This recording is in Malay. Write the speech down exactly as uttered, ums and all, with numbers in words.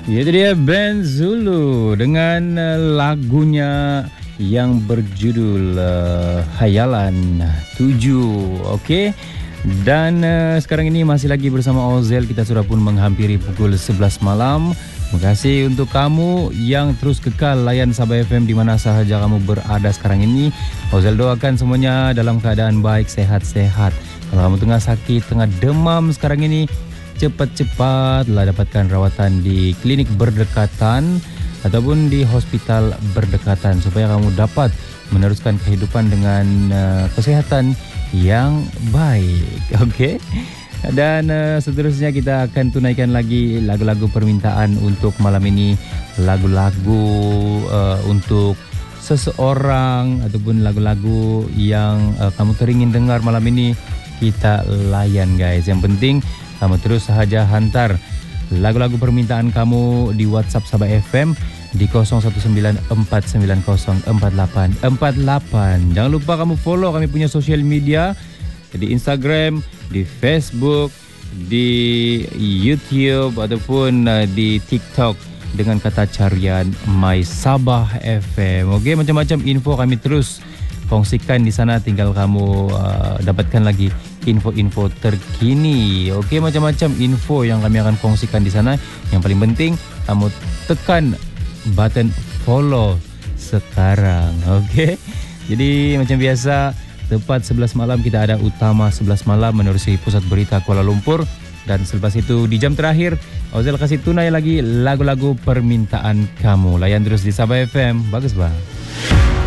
Itu dia band Zulu dengan uh, lagunya yang berjudul uh, Hayalan tujuh. Okey. Dan uh, sekarang ini masih lagi bersama Ozel. Kita sudah pun menghampiri pukul sebelas malam. Terima kasih untuk kamu yang terus kekal layan Sabah F M di mana sahaja kamu berada sekarang ini. Ozel doakan semuanya dalam keadaan baik, sehat-sehat. Kalau kamu tengah sakit, tengah demam sekarang ini, cepat-cepatlah dapatkan rawatan di klinik berdekatan ataupun di hospital berdekatan supaya kamu dapat meneruskan kehidupan dengan uh, kesehatan yang baik. Okey. Dan uh, seterusnya kita akan tunaikan lagi lagu-lagu permintaan untuk malam ini, lagu-lagu uh, untuk seseorang ataupun lagu-lagu yang uh, kamu teringin dengar malam ini, kita layan guys. Yang penting kamu terus sahaja hantar lagu-lagu permintaan kamu di WhatsApp Sabah F M di kosong satu sembilan empat sembilan kosong empat lapan empat lapan. Jangan lupa kamu follow kami punya social media di Instagram, di Facebook, di YouTube ataupun uh, di TikTok dengan kata carian My Sabah F M. Okey, macam-macam info kami terus kongsikan di sana, tinggal kamu uh, dapatkan lagi info-info terkini. Okey, macam-macam info yang kami akan kongsikan di sana. Yang paling penting kamu tekan button follow sekarang. Okey. Jadi macam biasa, tepat sebelas malam kita ada Utama sebelas malam menerusi Pusat Berita Kuala Lumpur, dan selepas itu di jam terakhir Ozel kasih tunai lagi lagu-lagu permintaan kamu. Layan terus di Sabah F M. Bagus bang.